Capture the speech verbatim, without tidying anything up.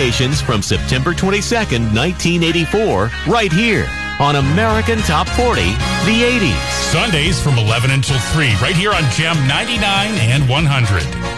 nominations from September twenty-second, nineteen eighty-four, right here on American Top forty, the eighties. Sundays from eleven until three, right here on Gem ninety-nine and one hundred.